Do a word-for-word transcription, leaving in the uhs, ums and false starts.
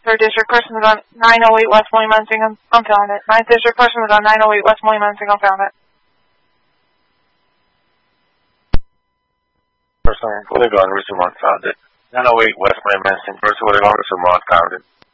third District, person was on nine oh eight West William Mensing, I'm found it. ninth District, person was on nine oh eight West William Mensing, I'm found it. Person with a gun, Richard Mont found it. nine oh eight West William Mensing, person with a gun, Richard Mont found it.